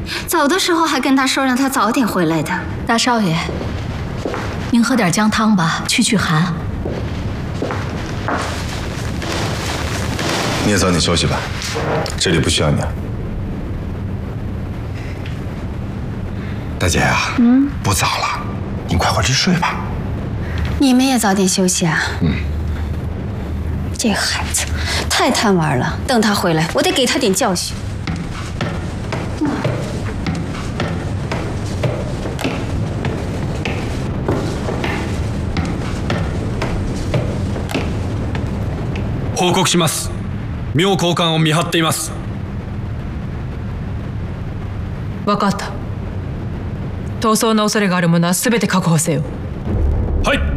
走的时候还跟他说让他早点回来的。 大少爷，您喝点姜汤吧，去寒。 你也早点休息吧，这里不需要你了。大姐啊，不早了，你快回去睡吧。 你们也早点休息啊。这孩子太贪玩了，等他回来，我得给他点教训。 報告します。妙高官を見張っています。 分かった。逃走の恐れがある者は全て確保せよ。 はい。